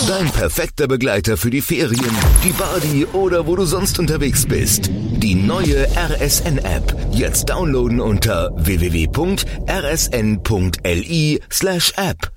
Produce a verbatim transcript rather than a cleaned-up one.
Dein perfekter Begleiter für die Ferien, die Party oder wo du sonst unterwegs bist. Die neue R S N-App. Jetzt downloaden unter w w w punkt r s n punkt l i slash app.